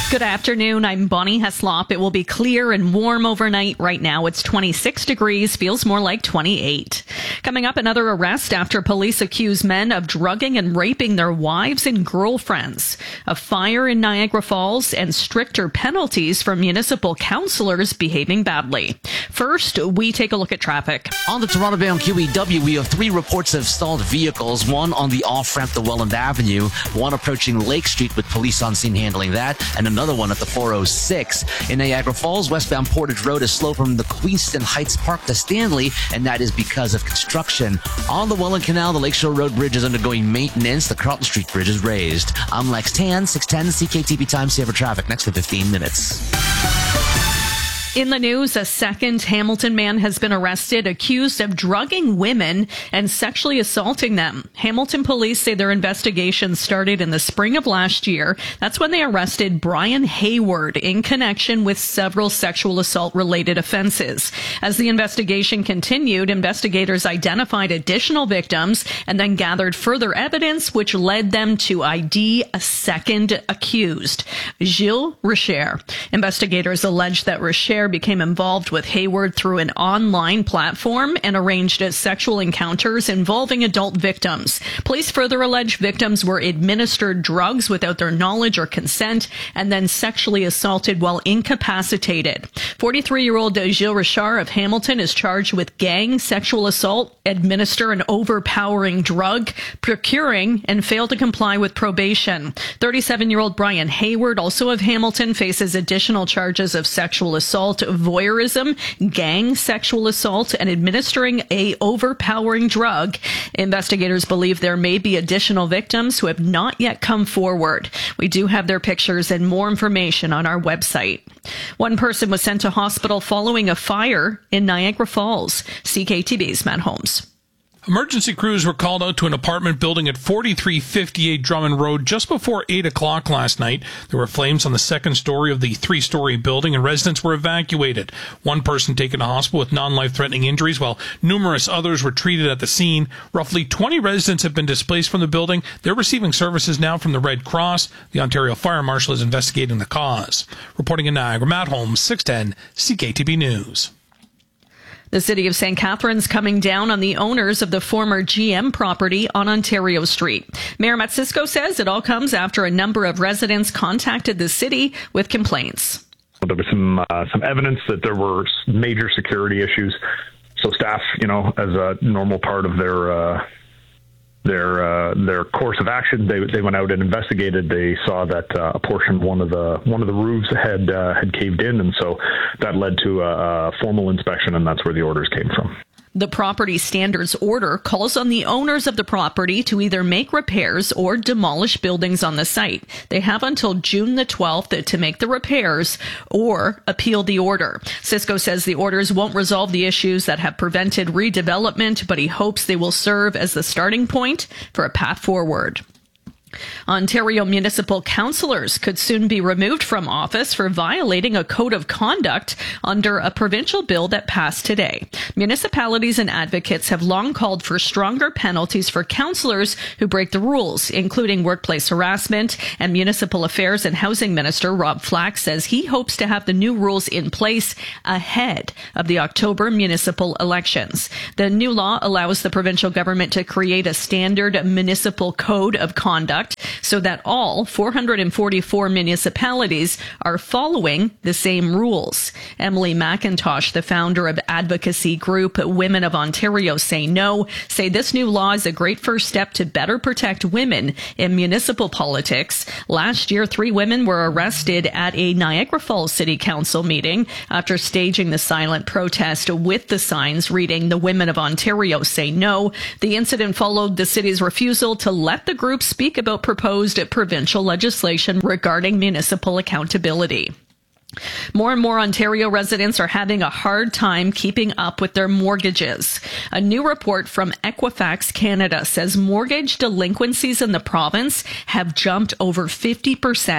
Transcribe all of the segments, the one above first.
Good afternoon. I'm Bonnie Heslop. It will be clear and warm overnight. Right now, it's 26 degrees, feels more like 28. Coming up, another arrest after police accuse men of drugging and raping their wives and girlfriends. A fire in Niagara Falls and stricter penalties for municipal councillors behaving badly. First, we take a look at traffic. On the Toronto-bound QEW, we have 3 reports of stalled vehicles, one on the off-ramp to Welland Avenue, one approaching Lake Street with police on scene handling that, and another one at the 406. In Niagara Falls, westbound Portage Road is slow from the Queenston Heights Park to Stanley, and that is because of construction. On the Welland Canal, the Lakeshore Road Bridge is undergoing maintenance. The Carlton Street Bridge is raised. I'm Lex Tan, 610 CKTB Time Saver Traffic. Next for 15 minutes. In the news, a second Hamilton man has been arrested, accused of drugging women and sexually assaulting them. Hamilton police say their investigation started in the spring of last year. That's when they arrested Brian Hayward in connection with several sexual assault-related offenses. As the investigation continued, investigators identified additional victims and then gathered further evidence, which led them to ID a second accused, Gilles Richer. Investigators allege that Richer became involved with Hayward through an online platform and arranged sexual encounters involving adult victims. Police further allege victims were administered drugs without their knowledge or consent and then sexually assaulted while incapacitated. 43-year-old Gilles Richard of Hamilton is charged with gang sexual assault, administer an overpowering drug, procuring, and fail to comply with probation. 37-year-old Brian Hayward, also of Hamilton, faces additional charges of sexual assault, voyeurism, gang sexual assault, and administering a overpowering drug. Investigators believe there may be additional victims who have not yet come forward. We do have their pictures and more information on our website. One person was sent to hospital following a fire in Niagara Falls. CKTB's Matt Holmes. Emergency crews were called out to an apartment building at 4358 Drummond Road just before 8 o'clock last night. There were flames on the second story of the 3-story building, and residents were evacuated. One person taken to hospital with non-life-threatening injuries, while numerous others were treated at the scene. Roughly 20 residents have been displaced from the building. They're receiving services now from the Red Cross. The Ontario Fire Marshal is investigating the cause. Reporting in Niagara, Matt Holmes, 610 CKTB News. The city of St. Catharines coming down on the owners of the former GM property on Ontario Street. Mayor Matt Cisco says it all comes after a number of residents contacted the city with complaints. There was some evidence that there were major security issues. So staff, as a normal part of their course of action, they went out and investigated. They saw that a portion of one of the roofs had caved in, and so that led to a formal inspection, and that's where the orders came from. The property standards order calls on the owners of the property to either make repairs or demolish buildings on the site. They have until June the 12th to make the repairs or appeal the order. Cisco says the orders won't resolve the issues that have prevented redevelopment, but he hopes they will serve as the starting point for a path forward. Ontario municipal councillors could soon be removed from office for violating a code of conduct under a provincial bill that passed today. Municipalities and advocates have long called for stronger penalties for councillors who break the rules, including workplace harassment, and Municipal Affairs and Housing Minister Rob Flack says he hopes to have the new rules in place ahead of the October municipal elections. The new law allows the provincial government to create a standard municipal code of conduct so that all 444 municipalities are following the same rules. Emily McIntosh, the founder of advocacy group Women of Ontario Say No, say this new law is a great first step to better protect women in municipal politics. Last year, 3 women were arrested at a Niagara Falls City Council meeting after staging the silent protest with the signs reading "The Women of Ontario Say No." The incident followed the city's refusal to let the group speak about proposed provincial legislation regarding municipal accountability. More and more Ontario residents are having a hard time keeping up with their mortgages. A new report from Equifax Canada says mortgage delinquencies in the province have jumped over 50%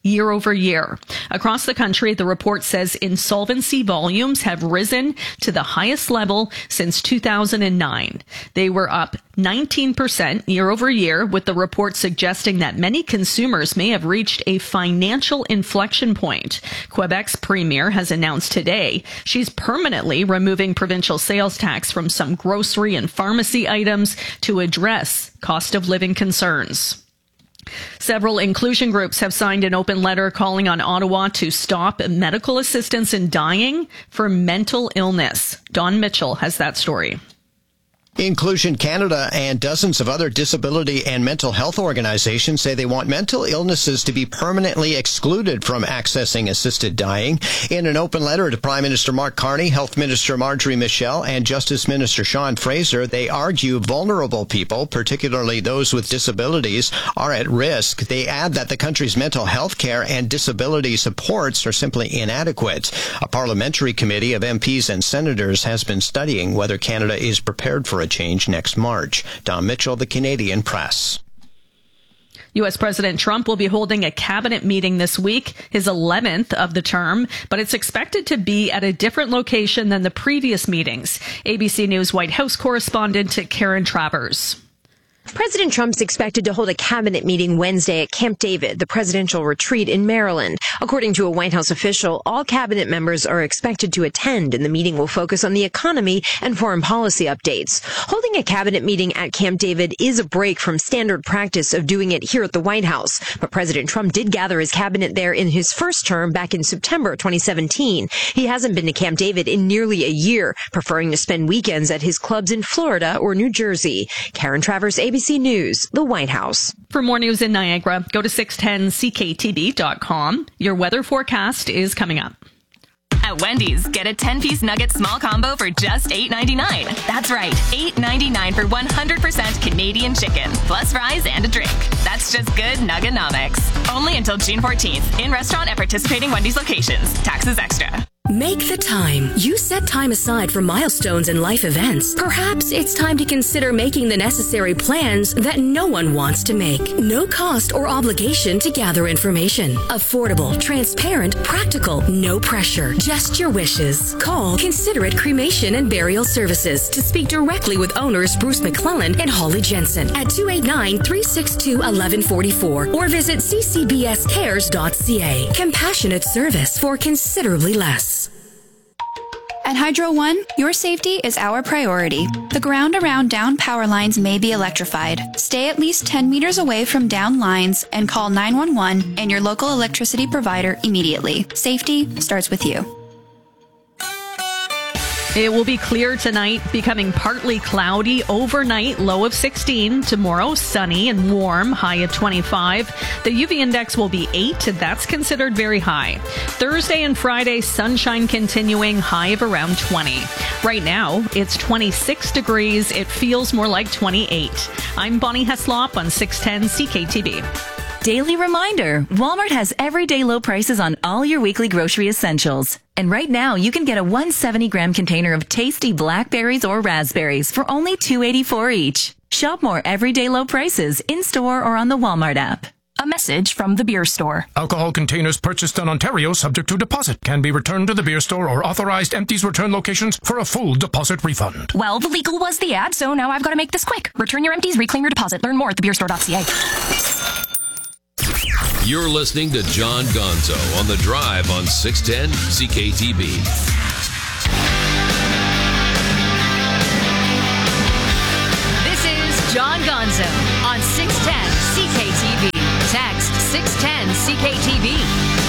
year over year. Across the country, the report says insolvency volumes have risen to the highest level since 2009. They were up 19% year over year, with the report suggesting that many consumers may have reached a financial inflection point. Quebec's premier has announced today she's permanently removing provincial sales tax from some grocery and pharmacy items to address cost of living concerns. Several inclusion groups have signed an open letter calling on Ottawa to stop medical assistance in dying for mental illness. Don Mitchell has that story. Inclusion Canada and dozens of other disability and mental health organizations say they want mental illnesses to be permanently excluded from accessing assisted dying. In an open letter to Prime Minister Mark Carney, Health Minister Marjorie Michel, and Justice Minister Sean Fraser, they argue vulnerable people, particularly those with disabilities, are at risk. They add that the country's mental health care and disability supports are simply inadequate. A parliamentary committee of MPs and senators has been studying whether Canada is prepared for a change next March. Don Mitchell, the Canadian Press. U.S. President Trump will be holding a cabinet meeting this week, his 11th of the term, but it's expected to be at a different location than the previous meetings. ABC News White House correspondent Karen Travers. President Trump's expected to hold a cabinet meeting Wednesday at Camp David, the presidential retreat in Maryland. According to a White House official, all cabinet members are expected to attend, and the meeting will focus on the economy and foreign policy updates. Holding a cabinet meeting at Camp David is a break from standard practice of doing it here at the White House. But President Trump did gather his cabinet there in his first term back in September 2017. He hasn't been to Camp David in nearly a year, preferring to spend weekends at his clubs in Florida or New Jersey. Karen Travers, ABC News, the White House. For more news in Niagara, go to 610ckTV.com. Your weather forecast is coming up. At Wendy's, get a 10-piece nugget small combo for just $8.99. That's right, $8.99 for 100% Canadian chicken, plus fries and a drink. That's just good Nuggenomics. Only until June 14th. In restaurant at participating Wendy's locations. Taxes extra. Make the time. You set time aside for milestones and life events. Perhaps it's time to consider making the necessary plans that no one wants to make. No cost or obligation to gather information. Affordable, transparent, practical, no pressure. Just your wishes. Call Considerate Cremation and Burial Services to speak directly with owners Bruce McClellan and Holly Jensen at 289-362-1144 or visit ccbscares.ca. Compassionate service for considerably less. At Hydro One, your safety is our priority. The ground around down power lines may be electrified. Stay at least 10 meters away from down lines and call 911 and your local electricity provider immediately. Safety starts with you. It will be clear tonight, becoming partly cloudy overnight, low of 16. Tomorrow, sunny and warm, high of 25. The UV index will be 8. That's considered very high. Thursday and Friday, sunshine continuing, high of around 20. Right now, it's 26 degrees. It feels more like 28. I'm Bonnie Heslop on 610 CKTB. Daily reminder, Walmart has everyday low prices on all your weekly grocery essentials. And right now, you can get a 170-gram container of tasty blackberries or raspberries for only $2.84 each. Shop more everyday low prices in-store or on the Walmart app. A message from the beer store. Alcohol containers purchased in Ontario subject to deposit can be returned to the beer store or authorized empties return locations for a full deposit refund. Well, the legal was the ad, so now I've got to make this quick. Return your empties, reclaim your deposit. Learn more at thebeerstore.ca. You're listening to John Gonzo on The Drive on 610 CKTB. This is John Gonzo on 610 CKTB. Text 610 CKTB.